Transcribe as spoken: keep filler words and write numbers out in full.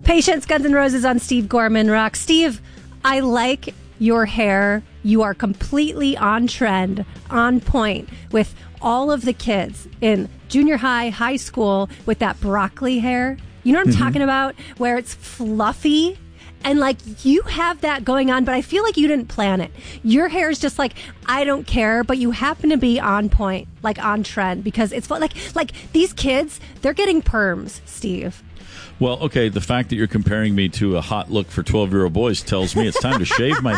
Patience, Guns N' Roses on Steve Gorman Rock. Steve, I like your hair. You are completely on trend, on point with all of the kids in junior high, high school with that broccoli hair. You know what I'm mm-hmm. talking about? Where it's fluffy. And, like, you have that going on, but I feel like you didn't plan it. Your hair is just like, I don't care, but you happen to be on point, like on trend, because it's like, like these kids, they're getting perms, Steve. Well, okay, the fact that you're comparing me to a hot look for twelve-year-old boys tells me it's time to shave my